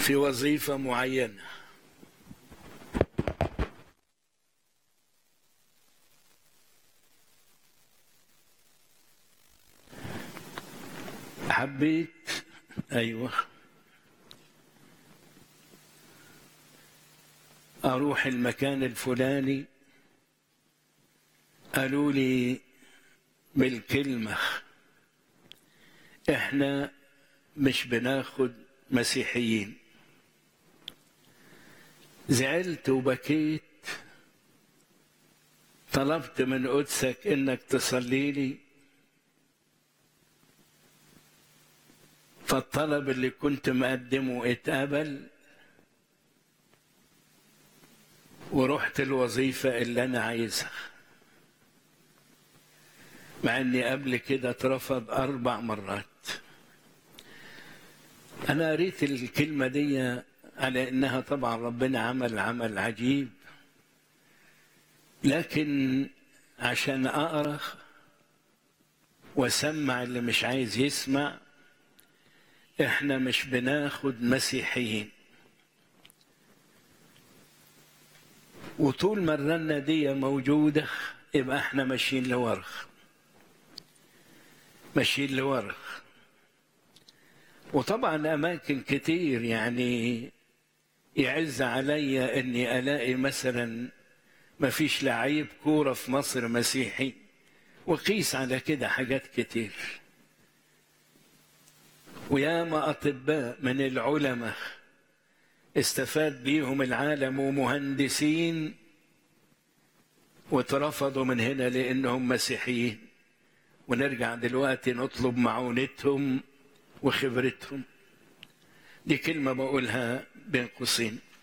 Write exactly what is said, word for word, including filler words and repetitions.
في وظيفة معينة، حبيت أيوة أروح المكان الفلاني، قالوا لي بالكلمة إحنا مش بناخد مسيحيين. زعلت وبكيت، طلبت من قدسك إنك تصلي لي، فالطلب اللي كنت مقدمه اتقبل، ورحت الوظيفة اللي أنا عايزها، مع إني قبل كده اترفض أربع مرات. أنا قريت الكلمة دي على إنها طبعا ربنا عمل عمل عجيب، لكن عشان أقرأ وأسمع اللي مش عايز يسمع، إحنا مش بناخد مسيحيين. وطول ما الرنة دي موجودة يبقى إحنا ماشيين لورا ماشيين لورا. وطبعا أماكن كتير يعني يعز علي إني ألاقي مثلا ما فيش لعيب كورة في مصر مسيحي، وقيس على كده حاجات كتير. وياما أطباء من العلماء استفاد بيهم العالم ومهندسين واترفضوا من هنا لأنهم مسيحيين، ونرجع دلوقتي نطلب معونتهم وخبرتهم. دي كلمة بقولها بين قوسين.